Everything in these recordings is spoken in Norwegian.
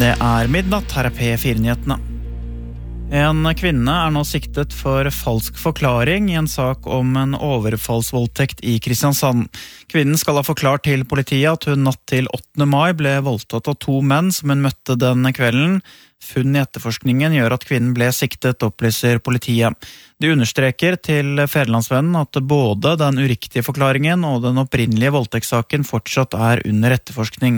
Det midnatt, her P4-nyhetene. En kvinne nå siktet for falsk forklaring I en sak om en overfallsvoldtekt I Kristiansand. Kvinnen skal ha forklart til politiet at hun natt til 8. mai ble voldtatt av 2 menn som hun møtte denne kvelden. Funn I etterforskningen gjør at kvinnen ble siktet, opplyser politiet. De understreker til Fædrelandsvennen at både den uriktige forklaringen og den opprinnelige voldtektssaken fortsatt under etterforskning.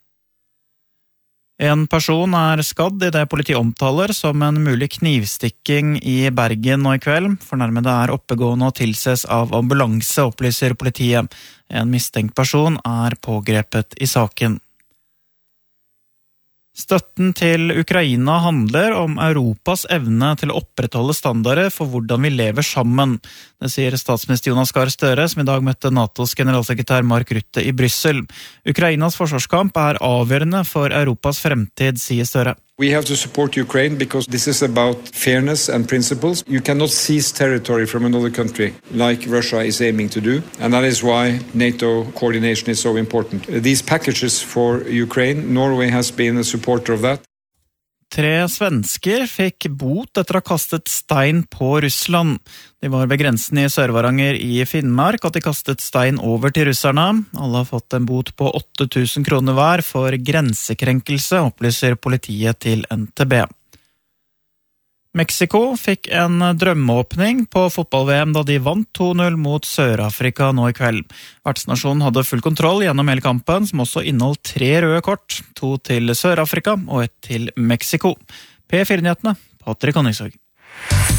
En person skadd I det politiet omtaler som en mulig knivstikking I Bergen nå I kveld. Fornærmede oppegående og tilses av ambulanse, opplyser politiet. En mistenkt person pågrepet I saken. Støtten til Ukraina handler om Europas evne til å opprettholde standarder for hvordan vi lever sammen. Det sier statsminister Jonas Gahr Støre, som I dag møtte NATOs generalsekretær Mark Rutte I Brussel. Ukrainas forsvarskamp avgjørende for Europas fremtid, sier Støre. We have to support Ukraine because this is about fairness and principles. You cannot seize territory from another country like Russia is aiming to do. And that is why NATO coordination is so important. These packages for Ukraine, Norway has been a supporter of that. 3 svensker fikk bot etter å ha kastet stein på Russland. De var ved grensen I Sør-Varanger I Finnmark at de kastet stein over til russerne. Alle har fått en bot på 8.000 kroner hver for grensekrenkelse, opplyser politiet til NTB. Mexico fikk en drømmeåpning på fotball-VM da de vant 2-0 mot Sør-Afrika nå I kveld. Vertsnasjonen hadde full kontroll gjennom hele kampen, som også inneholdt 3 røde kort, 2 til Sør-Afrika og 1 til Mexico. P4-nyhetene, Patrick Anningshøg.